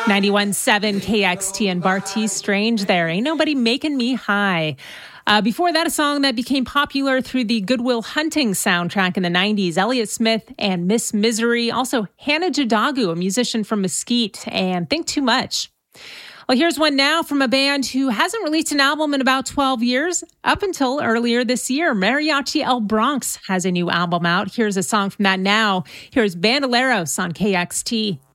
91.7 KXT and Bartees Strange there. Ain't Nobody Making Me High. Before that, a song that became popular through the Good Will Hunting soundtrack in the 90s, Elliott Smith and Miss Misery. Also, Hannah Jadagu, a musician from Mesquite, and Think Too Much. Well, here's one now from a band who hasn't released an album in about 12 years, up until earlier this year. Mariachi El Bronx has a new album out. Here's a song from that now. Here's Bandoleros on KXT.